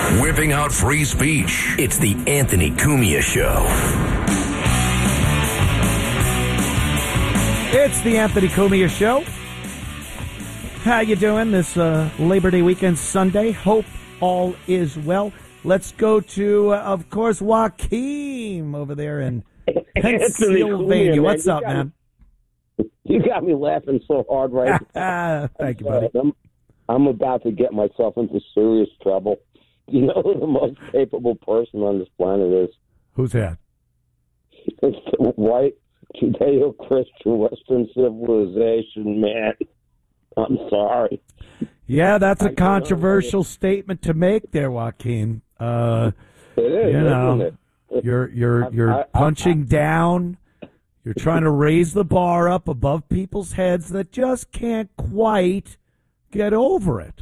Whipping out free speech. It's the Anthony Cumia Show. It's the Anthony Cumia Show. How you doing this Labor Day weekend Sunday? Hope all is well. Let's go to, of course, Joaquin over there in Pennsylvania. What's up, man? You got me laughing so hard right now. Thank you, buddy. I'm about to get myself into serious trouble. You know who the most capable person on this planet is? Who's that? It's the white Judeo-Christian Western civilization, man. I'm sorry. Yeah, that's a controversial statement to make there, Joaquin. It is, isn't it? You're punching down. You're trying to raise the bar up above people's heads that just can't quite get over it.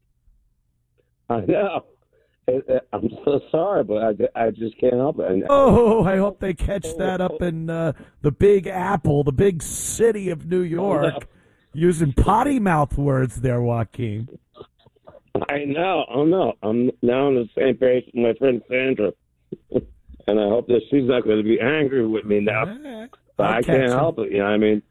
I know. I'm so sorry, but I just can't help it. Oh, I hope they catch that up in the Big Apple, the big city of New York, using potty mouth words there, Joaquin. I know. Oh, no. I'm now on the same page with my friend Sandra. And I hope that she's not going to be angry with me now. But I can't help it. You know what I mean?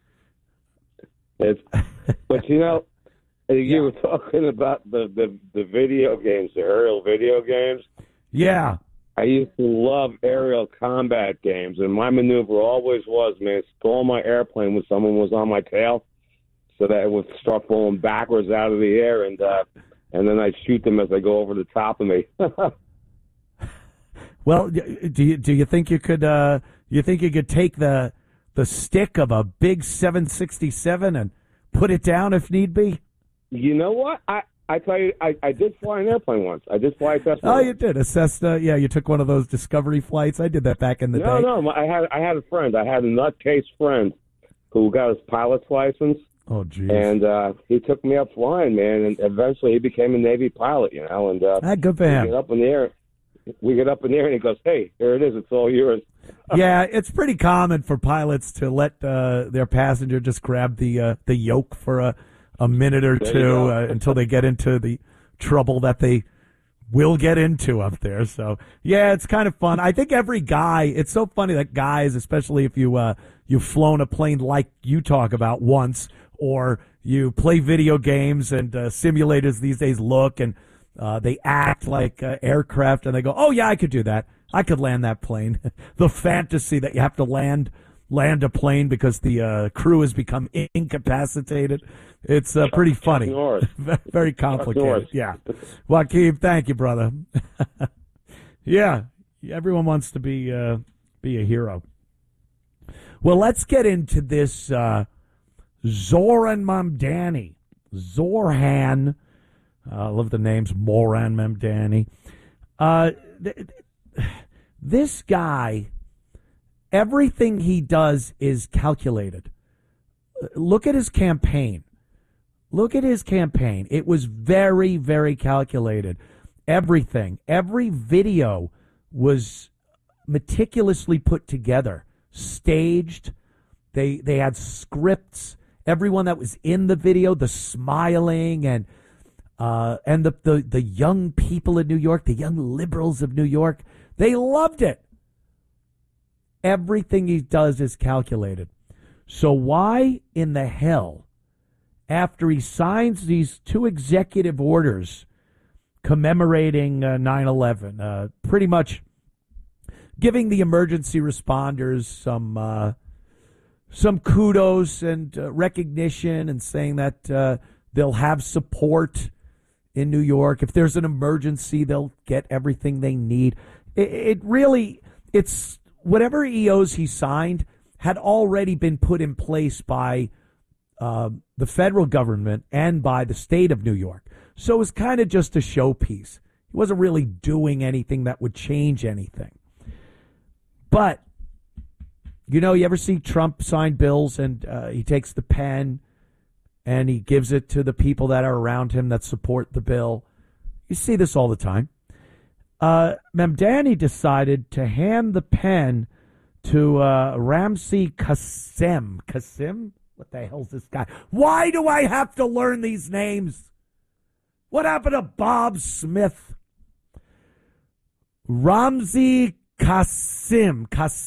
But, you know, you were talking about the video games, the aerial video games. Yeah. I used to love aerial combat games, and my maneuver always was, man, stall my airplane when someone was on my tail so that it would start falling backwards out of the air, and then I'd shoot them as they go over the top of me. Well, do you think you could take the stick of a big 767 and put it down if need be? You know what? I tell you, I did fly an airplane once. I did fly a Cessna. Oh, you did a Cessna? Yeah, you took one of those Discovery flights. I did that back in the day. No, I had a friend. I had a nutcase friend who got his pilot's license. Oh, geez. And he took me up flying, man, and eventually he became a Navy pilot, you know. And good for him. We get up in the air, and he goes, "Hey, here it is. It's all yours." Yeah, it's pretty common for pilots to let their passenger just grab the yoke for a minute or two until they get into the trouble that they will get into up there. So, yeah, it's kind of fun. I think every guy, it's so funny that guys, especially if you've flown a plane like you talk about once, or you play video games and simulators these days look and they act like aircraft and they go, oh, yeah, I could do that. I could land that plane. The fantasy that you have to land a plane because the crew has become incapacitated. It's pretty funny. Very complicated. Yeah. Joaquin, thank you, brother. Yeah, everyone wants to be a hero. Well, let's get into this Zoran Mamdani. Zorhan. I love the names Moran Mamdani. This guy, everything he does is calculated. Look at his campaign. It was very, very calculated. Everything, every video was meticulously put together, staged. They had scripts. Everyone that was in the video, the smiling and the young people in New York, the young liberals of New York, they loved it. Everything he does is calculated. So why in the hell, after he signs these two executive orders commemorating 9/11, pretty much giving the emergency responders some kudos and recognition and saying that they'll have support in New York. If there's an emergency, they'll get everything they need. It's whatever EOs he signed had already been put in place by the federal government and by the state of New York. So it was kind of just a showpiece. He wasn't really doing anything that would change anything. But, you know, you ever see Trump sign bills and he takes the pen and he gives it to the people that are around him that support the bill? You see this all the time. Mamdani decided to hand the pen to Ramzi Kassem. Kassem? What the hell's this guy? Why do I have to learn these names? What happened to Bob Smith? Ramzi Kassem.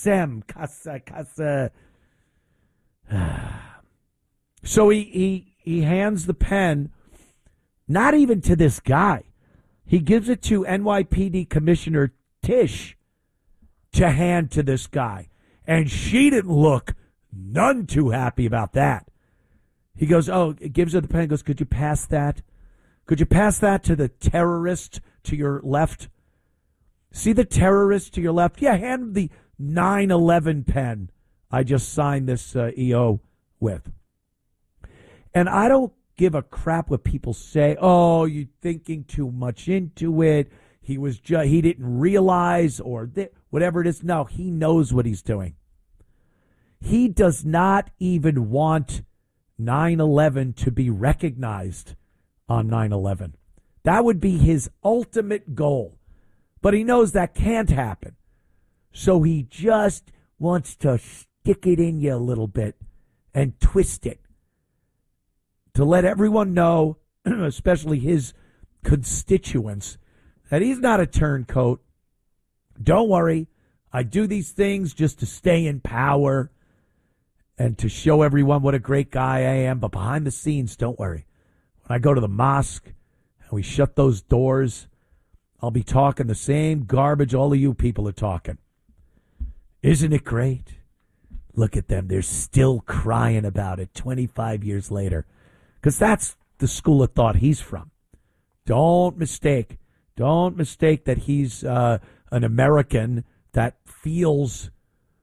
So he hands the pen, not even to this guy. He gives it to NYPD Commissioner Tisch to hand to this guy. And she didn't look none too happy about that. He goes, gives her the pen, goes, could you pass that? Could you pass that to the terrorist to your left? See the terrorist to your left? Yeah, hand him the 9/11 pen I just signed this EO with. And I don't give a crap what people say. Oh, you're thinking too much into it. He didn't realize or whatever it is. No, he knows what he's doing. He does not even want 9/11 to be recognized on 9/11. That would be his ultimate goal. But he knows that can't happen. So he just wants to stick it in you a little bit and twist it to let everyone know, especially his constituents, that he's not a turncoat. Don't worry. I do these things just to stay in power and to show everyone what a great guy I am. But behind the scenes, don't worry. When I go to the mosque and we shut those doors, I'll be talking the same garbage all of you people are talking. Isn't it great? Look at them. They're still crying about it 25 years later. Because that's the school of thought he's from. Don't mistake that he's an American that feels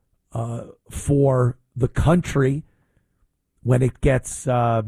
for the country when it gets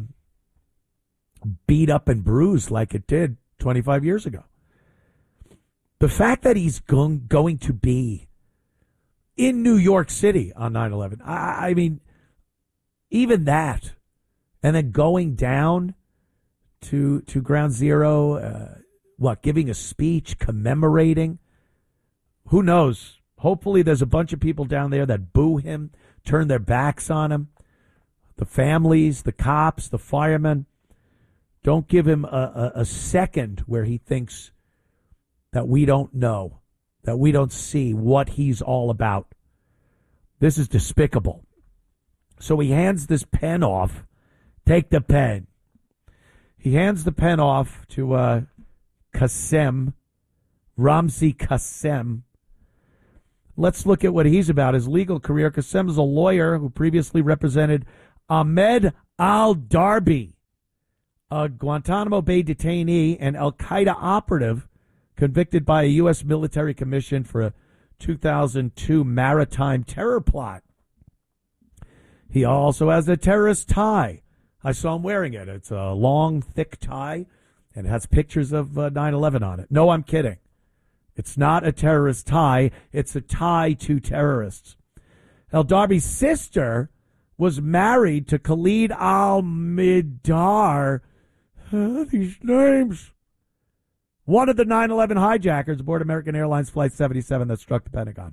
beat up and bruised like it did 25 years ago. The fact that he's going to be in New York City on 9/11, I mean, even that, and then going down to Ground Zero, giving a speech, commemorating, who knows? Hopefully there's a bunch of people down there that boo him, turn their backs on him. The families, the cops, the firemen, don't give him a second where he thinks that we don't know, that we don't see what he's all about. This is despicable. So he hands this pen off. Take the pen. He hands the pen off to Kassem, Ramzi Kassem. Let's look at what he's about, his legal career. Kassem is a lawyer who previously represented Ahmed al-Darbi, a Guantanamo Bay detainee and al-Qaeda operative convicted by a U.S. military commission for a 2002 maritime terror plot. He also has a terrorist tie. I saw him wearing it. It's a long, thick tie, and it has pictures of 9/11 on it. No, I'm kidding. It's not a terrorist tie. It's a tie to terrorists. Al-Darbi's sister was married to Khalid al-Mihdhar. These names. One of the 9/11 hijackers aboard American Airlines Flight 77 that struck the Pentagon.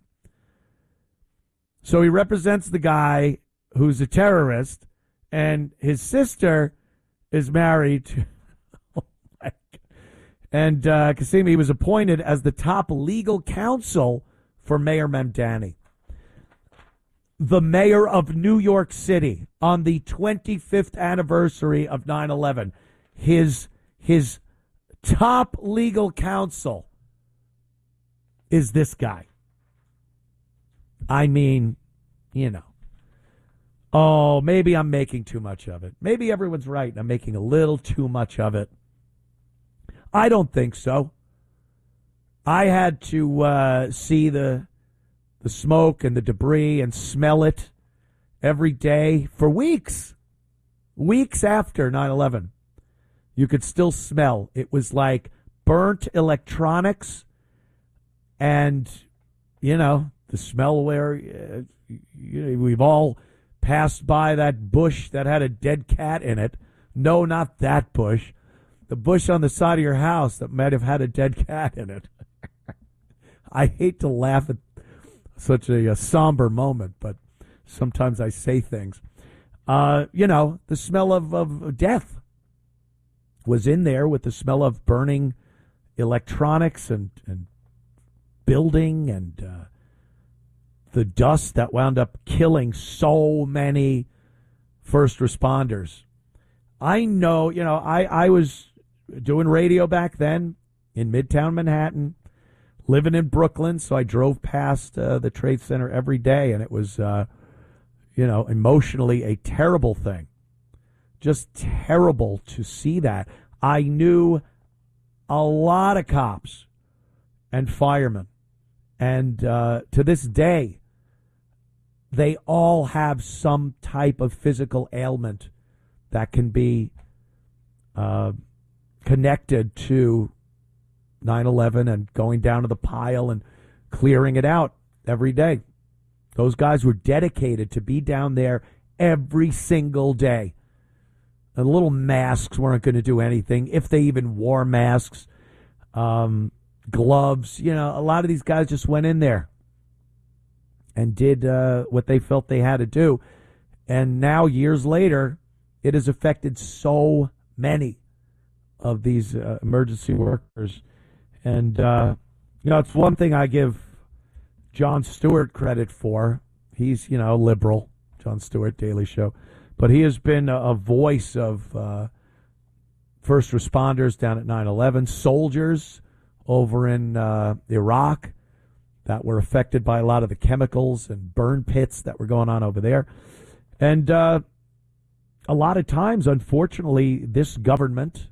So he represents the guy who's a terrorist, and his sister is married to... Oh my God. And Kassem, he was appointed as the top legal counsel for Mayor Mamdani, the mayor of New York City, on the 25th anniversary of 9/11. His top legal counsel is this guy. I mean, you know. Oh, maybe I'm making too much of it. Maybe everyone's right and I'm making a little too much of it. I don't think so. I had to see the smoke and the debris and smell it every day for weeks. Weeks after 9/11. You could still smell. It was like burnt electronics and, you know, the smell where we've all passed by that bush that had a dead cat in it. No, not that bush. The bush on the side of your house that might have had a dead cat in it. I hate to laugh at such a somber moment, but sometimes I say things. The smell of death was in there with the smell of burning electronics and building and the dust that wound up killing so many first responders. I know, I was doing radio back then in Midtown Manhattan, living in Brooklyn, so I drove past the Trade Center every day, and it was, emotionally a terrible thing. Just terrible to see that. I knew a lot of cops and firemen, and to this day, they all have some type of physical ailment that can be connected to 9/11 and going down to the pile and clearing it out every day. Those guys were dedicated to be down there every single day. The little masks weren't going to do anything, if they even wore masks. Gloves, a lot of these guys just went in there and did what they felt they had to do. And now, years later, it has affected so many of these emergency workers. And, it's one thing I give Jon Stewart credit for. He's, liberal, Jon Stewart, Daily Show. But he has been a voice of first responders down at 9/11, soldiers over in Iraq that were affected by a lot of the chemicals and burn pits that were going on over there. And a lot of times, unfortunately, this government,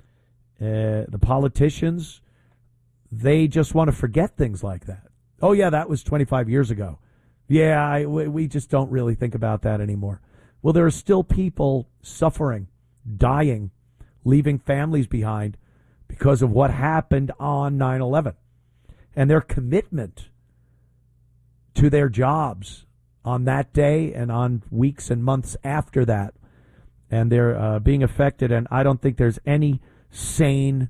the politicians, they just want to forget things like that. Oh, yeah, that was 25 years ago. Yeah, we just don't really think about that anymore. Well, there are still people suffering, dying, leaving families behind because of what happened on 9/11. And their commitment to their jobs on that day and on weeks and months after that. And they're being affected. And I don't think there's any sane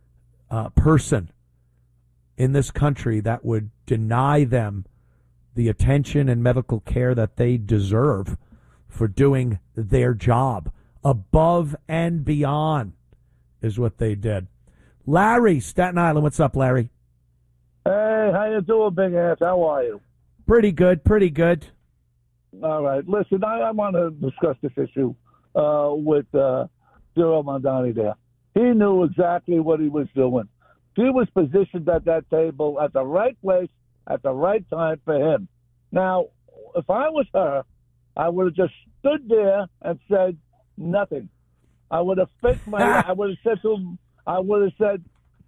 person in this country that would deny them the attention and medical care that they deserve for doing their job. Above and beyond is what they did. Larry, Staten Island. What's up, Larry? Hey, how you doing, big ass? How are you? Pretty good, pretty good. All right. Listen, I want to discuss this issue with Ciro Mondani there. He knew exactly what he was doing. He was positioned at that table at the right place at the right time for him. Now, if I was her, I would have just stood there and said nothing. I would have faked my. I would have said to him. I would have said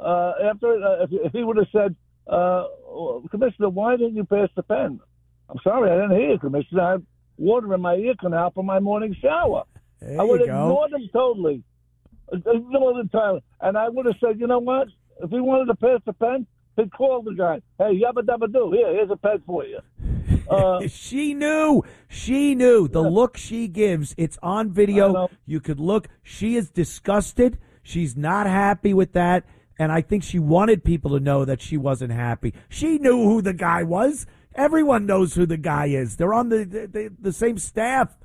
if he would have said, Commissioner, why didn't you pass the pen? I'm sorry, I didn't hear you, Commissioner. I have water in my ear canal for my morning shower. I would have ignored him totally. Ignored him entirely. And I would have said, you know what? If he wanted to pass the pen, he'd call the guy. Hey, yabba dabba do. Here's a pen for you. She knew. She knew. The look she gives, it's on video. You could look. She is disgusted. She's not happy with that. And I think she wanted people to know that she wasn't happy. She knew who the guy was. Everyone knows who the guy is. They're on the same staff.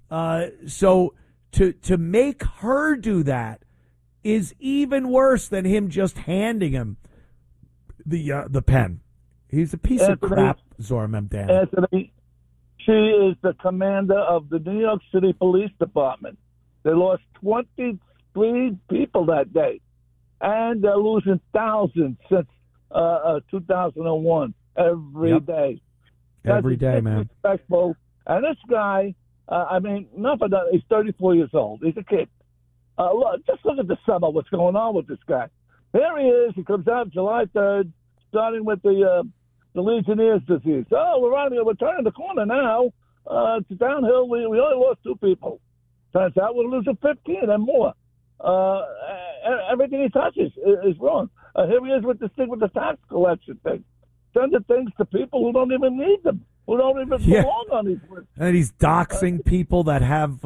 So to make her do that is even worse than him just handing him the pen. He's a piece of crap, Zohar Mamdani. Anthony, she is the commander of the New York City Police Department. They lost 23 people that day, and they're losing thousands since 2001 every day. Every day, man. Disrespectful. And this guy, not for that, he's 34 years old. He's a kid. Just look at the sum of what's going on with this guy. Here he is. He comes out July 3rd, starting with the Legionnaire's disease. Oh, we're turning the corner now. To downhill, we only lost 2 people. Turns out we're losing 15 and more. Everything he touches is wrong. Here he is with this thing with the tax collection thing. Sending things to people who don't even need them, who don't even belong on these lists. And he's doxing people that have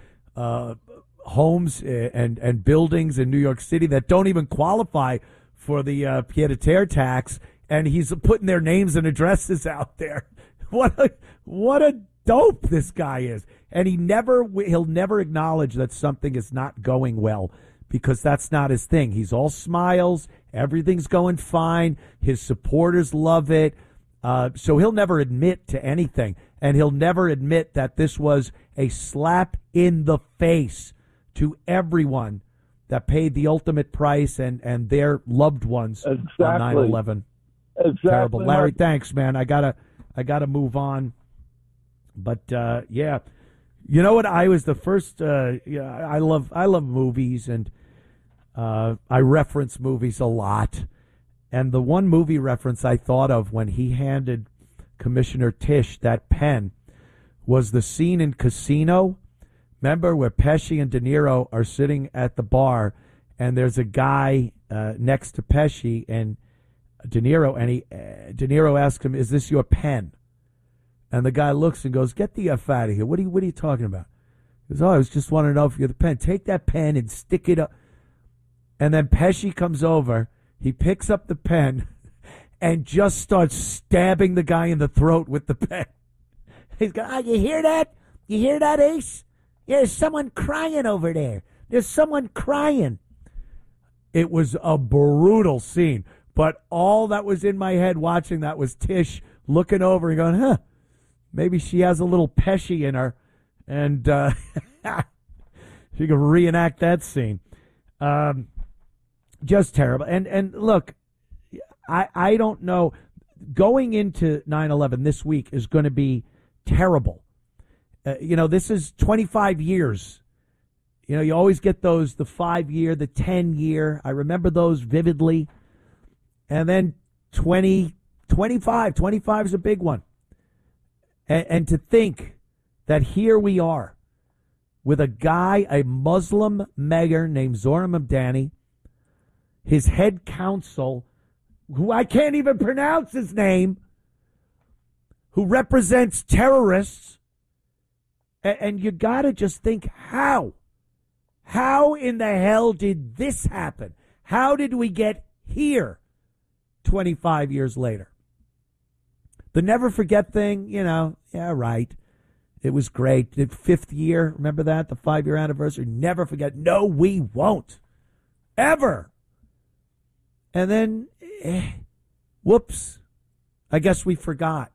homes and buildings in New York City that don't even qualify for the pied-à-terre tax, and he's putting their names and addresses out there. What a dope this guy is. And he'll never acknowledge that something is not going well, because that's not his thing. He's all smiles. Everything's going fine. His supporters love it. So he'll never admit to anything. And he'll never admit that this was a slap in the face to everyone that paid the ultimate price and their loved ones on 9/11. Exactly. Terrible. Larry, thanks, man. I gotta move on. But yeah, you know what? I was the first. I love movies, and I reference movies a lot. And the one movie reference I thought of when he handed Commissioner Tisch that pen was the scene in Casino. Remember where Pesci and De Niro are sitting at the bar, and there's a guy next to Pesci and De Niro, and De Niro asks him, "Is this your pen?" And the guy looks and goes, "Get the F out of here. What are you talking about?" He goes, "Oh, I was just wanting to know if you're the pen. Take that pen and stick it up." And then Pesci comes over. He picks up the pen and just starts stabbing the guy in the throat with the pen. He's going, "Oh, you hear that? You hear that, Ace? There's someone crying over there. There's someone crying." It was a brutal scene. But all that was in my head watching that was Tisch looking over and going, maybe she has a little Pesci in her. And she could reenact that scene. Just terrible. And look, I don't know. Going into 9/11 this week is going to be terrible. This is 25 years. You always get those, the 5-year, the 10-year. I remember those vividly. And then 25 is a big one. And to think that here we are with a guy, a Muslim mayor named Zohran Mamdani, his head counsel, who I can't even pronounce his name, who represents terrorists. And you got to just think, how? How in the hell did this happen? How did we get here 25 years later? The never forget thing, yeah, right. It was great. The 5th year, remember that? The 5-year anniversary. Never forget. No, we won't. Ever. And then, whoops. I guess we forgot.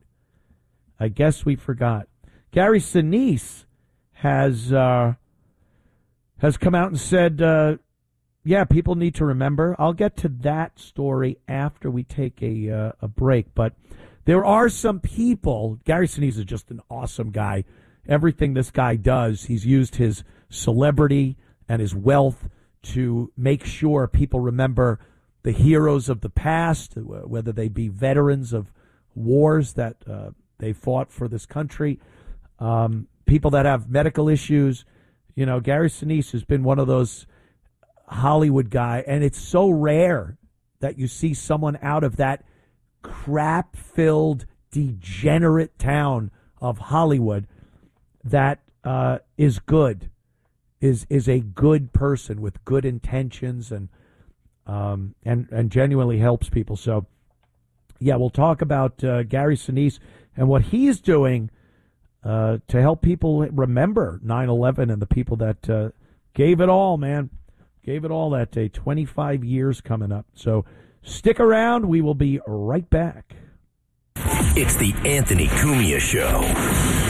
Gary Sinise has come out and said, yeah, people need to remember. I'll get to that story after we take a break. But there are some people. Gary Sinise is just an awesome guy. Everything this guy does, he's used his celebrity and his wealth to make sure people remember the heroes of the past, whether they be veterans of wars that they fought for this country, people that have medical issues. Gary Sinise has been one of those Hollywood guy, and it's so rare that you see someone out of that crap-filled, degenerate town of Hollywood that is good, is a good person with good intentions and genuinely helps people. So, yeah, we'll talk about Gary Sinise and what he's doing to help people remember 9/11 and the people that gave it all, man. Gave it all that day. 25 years coming up. So stick around. We will be right back. It's the Anthony Cumia Show.